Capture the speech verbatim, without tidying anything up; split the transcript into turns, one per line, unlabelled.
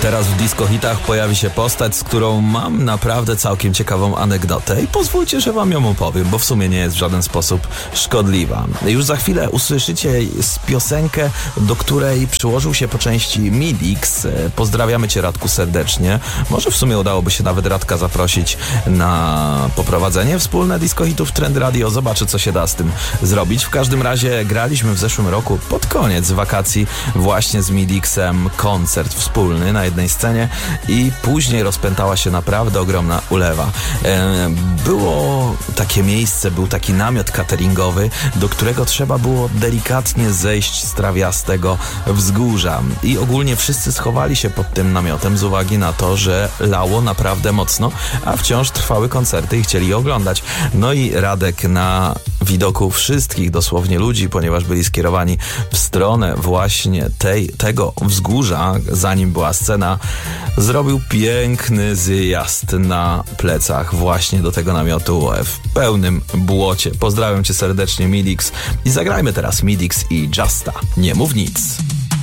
Teraz w Disco Hitach pojawi się postać, z którą mam naprawdę całkiem ciekawą anegdotę i pozwólcie, że wam ją opowiem, bo w sumie nie jest w żaden sposób szkodliwa. Już za chwilę usłyszycie piosenkę, do której przyłożył się po części Midix. Pozdrawiamy cię, Radku, serdecznie. Może w sumie udałoby się nawet Radka zaprosić na poprowadzenie wspólne Disco Hitów Trend Radio. Zobaczę, co się da z tym zrobić. W każdym razie graliśmy w zeszłym roku pod koniec wakacji właśnie z Midixem koncert wspólny na jednej scenie i później rozpętała się naprawdę ogromna ulewa. Było takie miejsce, był taki namiot cateringowy, do którego trzeba było delikatnie zejść z trawiastego wzgórza i ogólnie wszyscy schowali się pod tym namiotem z uwagi na to, że lało naprawdę mocno, a wciąż trwały koncerty i chcieli je oglądać. No i Radek na widoku wszystkich dosłownie ludzi, ponieważ byli skierowani w stronę właśnie tej, tego wzgórza, zanim była scena, zrobił piękny zjazd na plecach właśnie do tego namiotu w pełnym błocie. Pozdrawiam cię serdecznie, Midix, i zagrajmy teraz Midix i Justa. Nie mów nic.